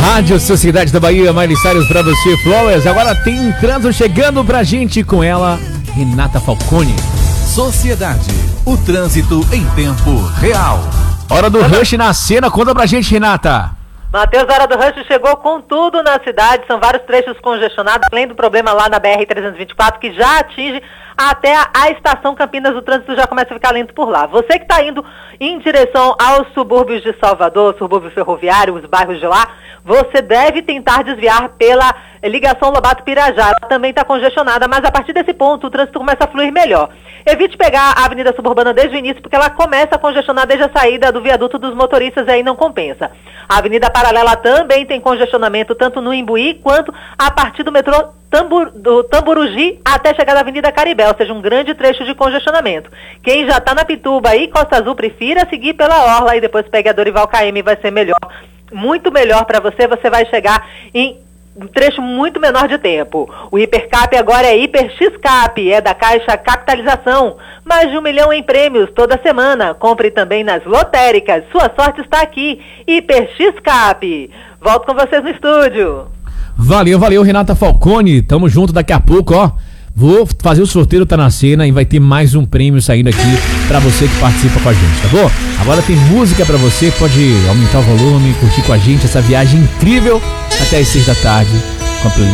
Rádio Sociedade da Bahia, Miley Cyrus pra você, Flowers. Agora tem um trânsito chegando pra gente com ela, Renata Falcone. Sociedade, o trânsito em tempo real. Hora do Rush na cena, conta pra gente, Renata. Matheus, a hora do Rush chegou com tudo na cidade, são vários trechos congestionados, além do problema lá na BR-324, que já atinge até a estação Campinas, o trânsito já começa a ficar lento por lá. Você que está indo em direção aos subúrbios de Salvador, subúrbio ferroviário, os bairros de lá, você deve tentar desviar pela ligação Lobato-Pirajá. Ela também está congestionada, mas a partir desse ponto o trânsito começa a fluir melhor. Evite pegar a Avenida Suburbana desde o início, porque ela começa a congestionar desde a saída do viaduto dos motoristas e aí não compensa. A Avenida Paralela também tem congestionamento, tanto no Imbuí quanto a partir do metrô do Tamburugi até chegar na Avenida Caribé, ou seja, um grande trecho de congestionamento. Quem já está na Pituba e Costa Azul, prefira seguir pela Orla e depois pegue a Dorival KM, vai ser melhor, muito melhor para você, você vai chegar em um trecho muito menor de tempo. O Hipercap agora é Hiper X-Cap, é da Caixa Capitalização. Mais de 1 milhão em prêmios toda semana. Compre também nas lotéricas. Sua sorte está aqui. Hiper X-Cap. Volto com vocês no estúdio. Valeu, Renata Falcone. Tamo junto daqui a pouco, ó. Vou fazer o sorteio, tá na cena e vai ter mais um prêmio saindo aqui pra você que participa com a gente, tá bom? Agora tem música pra você, pode aumentar o volume, curtir com a gente essa viagem incrível até as 6 da tarde com a playlist.